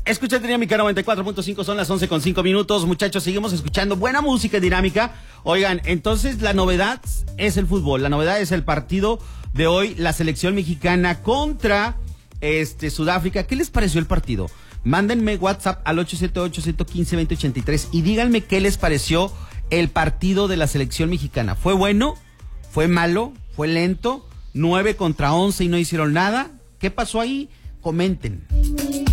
Escucha Dinámica 94.5, son las 11:05. Muchachos, seguimos escuchando buena música dinámica. Oigan, entonces la novedad es el fútbol, la novedad es el partido de hoy, la selección mexicana contra Sudáfrica. ¿Qué les pareció el partido? Mándenme WhatsApp al 878-115-2083 y díganme qué les pareció el partido de la selección mexicana. ¿Fue bueno? ¿Fue malo? ¿Fue lento? 9 contra 11 y no hicieron nada. ¿Qué pasó ahí? Comenten.